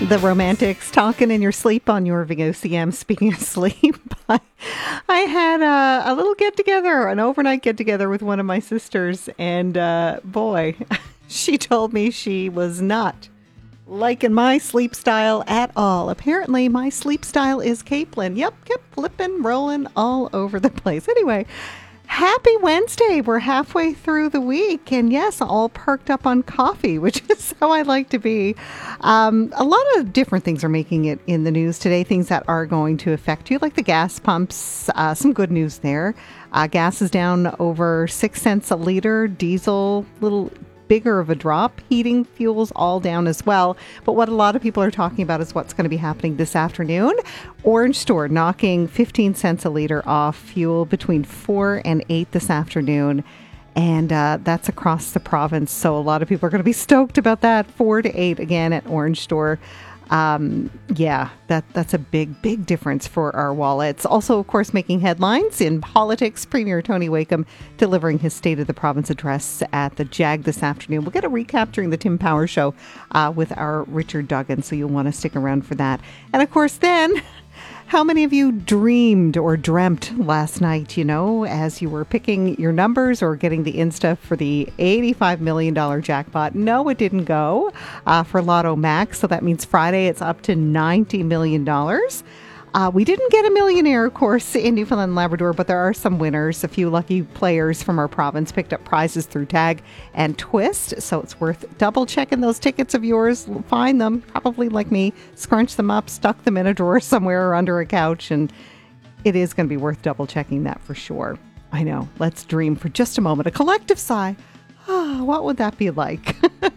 The Romantics talking in your sleep on your VOCM. Speaking of sleep, I had a little get-together, an overnight get-together with one of my sisters, and boy, she told me she was not liking my sleep style at all. Apparently, my sleep style is Capelin. Yep, kept flipping, rolling all over the place. Anyway, happy Wednesday. We're halfway through the week, and yes, all perked up on coffee, which is how I like to be. A lot of different things are making it in the news today, things that are going to affect you, like the gas pumps. Some good news there. Gas is down over 6 cents a liter. Diesel, little bigger of a drop. Heating fuels all down as well. But what a lot of people are talking about is what's going to be happening this afternoon. Orange Store knocking 15 cents a liter off fuel between 4 and 8 this afternoon. And that's across the province. So a lot of people are going to be stoked about that. 4 to 8 again at Orange Store. That's a big difference for our wallets. Also, of course, making headlines in politics. Premier Tony Wakeham delivering his State of the Province address at the JAG this afternoon. We'll get a recap during the Tim Power Show with our Richard Duggan, so you'll want to stick around for that. And of course, then, how many of you dreamed or dreamt last night, as you were picking your numbers or getting the Insta for the $85 million jackpot? No, it didn't go for Lotto Max. So that means Friday it's up to $90 million. We didn't get a millionaire, of course, in Newfoundland and Labrador, but there are some winners. A few lucky players from our province picked up prizes through Tag and Twist, so it's worth double checking those tickets of yours. Find them, probably like me, scrunch them up, stuck them in a drawer somewhere or under a couch, and it is going to be worth double checking that for sure. I know. Let's dream for just a moment. A collective sigh. What would that be like?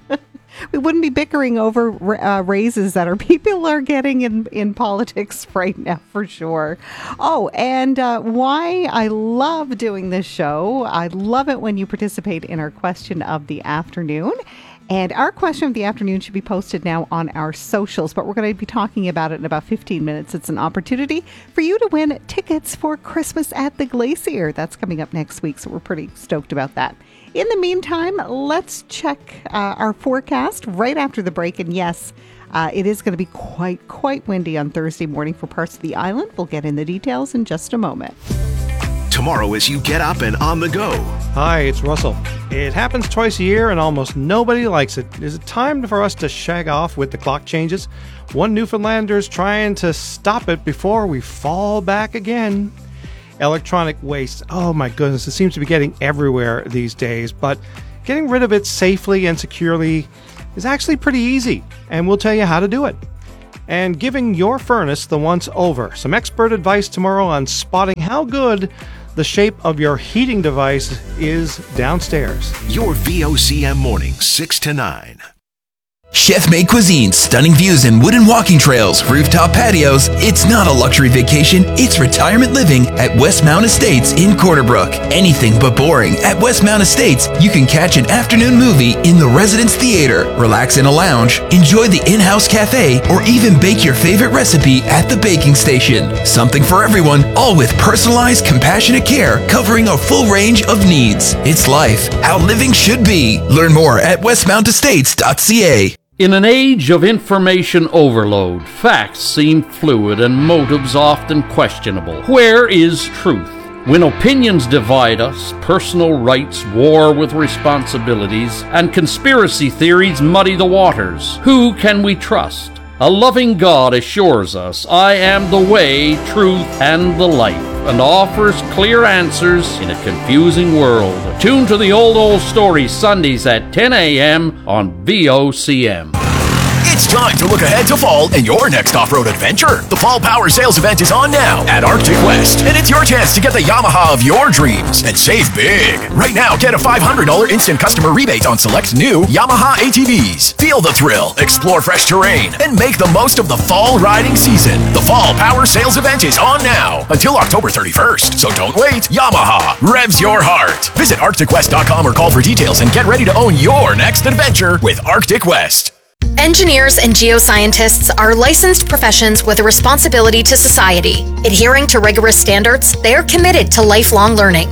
We wouldn't be bickering over raises that our people are getting in politics right now, for sure. Oh, and why I love doing this show. I love it when you participate in our question of the afternoon. And our question of the afternoon should be posted now on our socials, but we're going to be talking about it in about 15 minutes. It's an opportunity for you to win tickets for Christmas at the Glacier. That's coming up next week, so we're pretty stoked about that. In the meantime, let's check our forecast right after the break. And yes, it is going to be quite windy on Thursday morning for parts of the island. We'll get in the details in just a moment. Tomorrow as you get up and on the go. Hi, it's Russell. It happens twice a year and almost nobody likes it. Is it time for us to shag off with the clock changes? One Newfoundlander's trying to stop it before we fall back again. Electronic waste. Oh my goodness, it seems to be getting everywhere these days, but getting rid of it safely and securely is actually pretty easy, and we'll tell you how to do it. And giving your furnace the once over. Some expert advice tomorrow on spotting how good the shape of your heating device is downstairs. Your VOCM morning, 6 to 9. Chef-made cuisine, stunning views and wooden walking trails, rooftop patios. It's not a luxury vacation, it's retirement living at Westmount Estates in Corner Brook. Anything but boring. At Westmount Estates, you can catch an afternoon movie in the Residence Theater, relax in a lounge, enjoy the in-house cafe, or even bake your favorite recipe at the baking station. Something for everyone, all with personalized, compassionate care covering a full range of needs. It's life, how living should be. Learn more at westmountestates.ca. In an age of information overload, facts seem fluid and motives often questionable. Where is truth? When opinions divide us, personal rights war with responsibilities, and conspiracy theories muddy the waters, who can we trust? A loving God assures us, I am the way, truth, and the life, and offers clear answers in a confusing world. Tune to the Old Story Sundays at 10 a.m. on VOCM. It's time to look ahead to fall and your next off-road adventure. The Fall Power Sales Event is on now at Arctic West, and it's your chance to get the Yamaha of your dreams and save big. Right now, get a $500 instant customer rebate on select new Yamaha ATVs. Feel the thrill, explore fresh terrain, and make the most of the fall riding season. The Fall Power Sales Event is on now until October 31st, so don't wait. Yamaha revs your heart. Visit ArcticWest.com or call for details and get ready to own your next adventure with Arctic West. Engineers and geoscientists are licensed professions with a responsibility to society. Adhering to rigorous standards, they are committed to lifelong learning.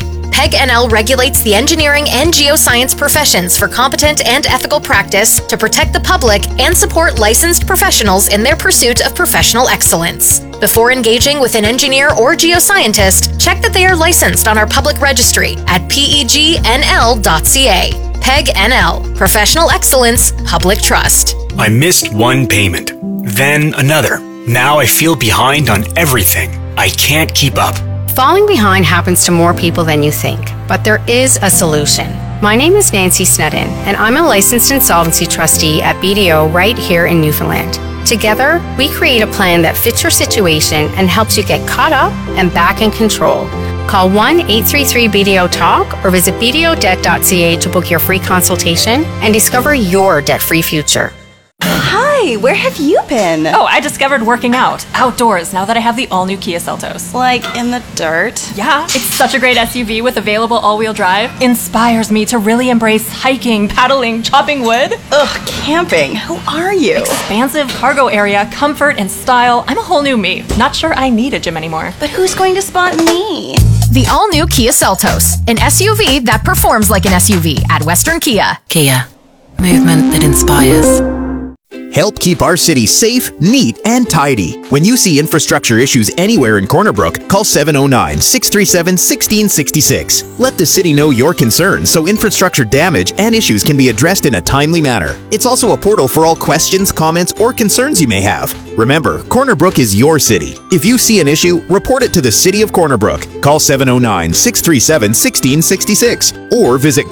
PEG NL regulates the engineering and geoscience professions for competent and ethical practice to protect the public and support licensed professionals in their pursuit of professional excellence. Before engaging with an engineer or geoscientist, check that they are licensed on our public registry at pegnl.ca. PEG NL, Professional Excellence, Public Trust. I missed one payment, then another. Now I feel behind on everything. I can't keep up. Falling behind happens to more people than you think, but there is a solution. My name is Nancy Snedden, and I'm a licensed insolvency trustee at BDO right here in Newfoundland. Together, we create a plan that fits your situation and helps you get caught up and back in control. Call 1-833-BDO-TALK or visit bdodebt.ca to book your free consultation and discover your debt-free future. Hi, where have you been? Oh, I discovered working out outdoors now that I have the all-new Kia Seltos. Like in the dirt? Yeah, it's such a great SUV with available all-wheel drive. Inspires me to really embrace hiking, paddling, chopping wood. Ugh, camping. Who are you? Expansive cargo area, comfort and style. I'm a whole new me. Not sure I need a gym anymore. But who's going to spot me? The all-new Kia Seltos, an SUV that performs like an SUV at Western Kia. Kia, movement that inspires. Help keep our city safe, neat, and tidy. When you see infrastructure issues anywhere in Corner Brook, call 709-637-1666. Let the city know your concerns so infrastructure damage and issues can be addressed in a timely manner. It's also a portal for all questions, comments, or concerns you may have. Remember, Corner Brook is your city. If you see an issue, report it to the City of Corner Brook. Call 709-637-1666 or visit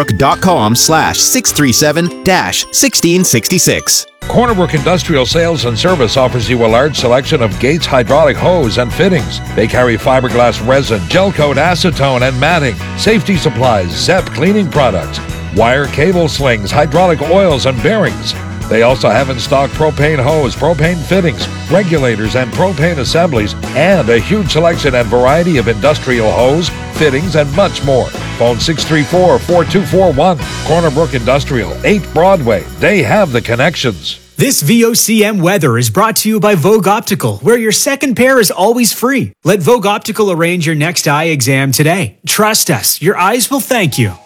cornerbrook.com/637-1666. Corner Brook Industrial Sales and Service offers you a large selection of Gates hydraulic hose and fittings. They carry fiberglass resin, gel coat, acetone, and matting, safety supplies, ZEP cleaning products, wire cable slings, hydraulic oils, and bearings. They also have in stock propane hose, propane fittings, regulators, and propane assemblies, and a huge selection and variety of industrial hose, fittings, and much more. Phone 634-4241. Corner Brook Industrial, 8 Broadway. They have the connections. This VOCM weather is brought to you by Vogue Optical, where your second pair is always free. Let Vogue Optical arrange your next eye exam today. Trust us, your eyes will thank you.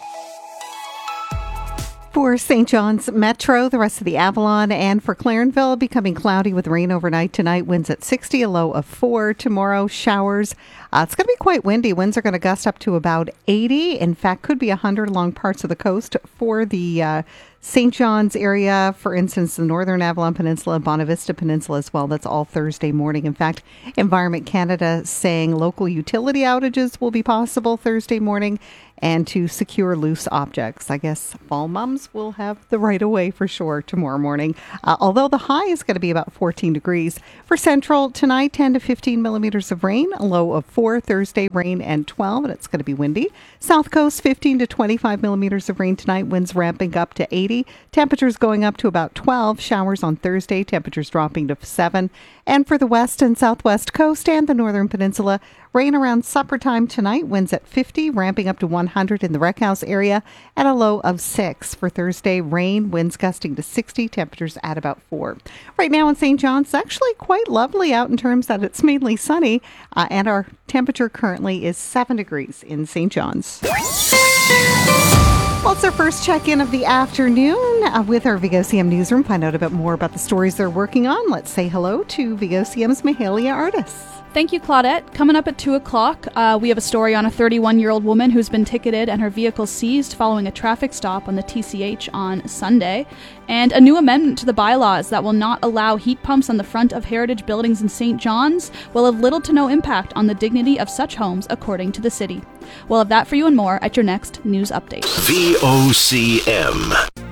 For St. John's Metro, the rest of the Avalon, and for Clarenville, becoming cloudy with rain overnight tonight. Winds at 60, a low of 4. Tomorrow, showers. It's going to be quite windy. Winds are going to gust up to about 80. In fact, could be 100 along parts of the coast. For the St. John's area, for instance, the Northern Avalon Peninsula, Bonavista Peninsula as well. That's all Thursday morning. In fact, Environment Canada saying local utility outages will be possible Thursday morning, and to secure loose objects. I guess fall mums will have the right of way for sure tomorrow morning, although the high is going to be about 14 degrees. For Central tonight, 10 to 15 millimeters of rain, a low of 4. Thursday, rain and 12, and it's going to be windy. South Coast, 15 to 25 millimeters of rain tonight, winds ramping up to 80. Temperatures going up to about 12. Showers on Thursday, temperatures dropping to 7. And for the west and southwest coast and the northern peninsula, rain around supper time tonight, winds at 50, ramping up to 100 in the Rec House area, and a low of 6. For Thursday, rain, winds gusting to 60, temperatures at about 4. Right now in St. John's, it's actually quite lovely out in terms that it's mainly sunny, and our temperature currently is 7 degrees in St. John's. Well, it's our first check-in of the afternoon with our VOCM newsroom. Find out a bit more about the stories they're working on. Let's say hello to VOCM's Mahalia Artis. Thank you, Claudette. Coming up at 2 o'clock, we have a story on a 31-year-old woman who's been ticketed and her vehicle seized following a traffic stop on the TCH on Sunday, and a new amendment to the bylaws that will not allow heat pumps on the front of heritage buildings in St. John's will have little to no impact on the dignity of such homes, according to the city. We'll have that for you and more at your next news update. VOCM.